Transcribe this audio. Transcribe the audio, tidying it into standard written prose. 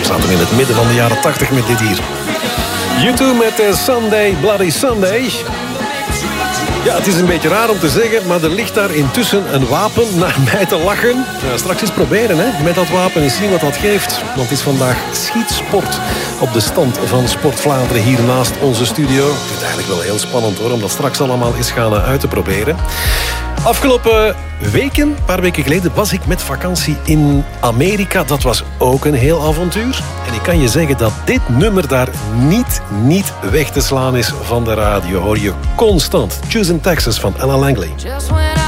zaten in het midden van de jaren 80 met dit hier. U2 met Sunday, Bloody Sunday. Ja, het is een beetje raar om te zeggen, maar er ligt daar intussen een wapen naar mij te lachen. Ja, straks eens proberen hè, met dat wapen en zien wat dat geeft. Want het is vandaag schietsport op de stand van Sport Vlaanderen hier naast onze studio. Het is eigenlijk wel heel spannend hoor, om dat straks allemaal eens gaan uit te proberen. Afgelopen weken, een paar weken geleden, was ik met vakantie in Amerika. Dat was ook een heel avontuur. En ik kan je zeggen dat dit nummer daar niet weg te slaan is van de radio. Hoor je constant. Choose in Texas van Ella Langley.